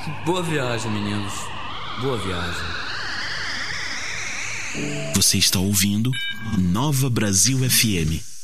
Boa viagem, meninos. Boa viagem. Você está ouvindo Nova Brasil FM.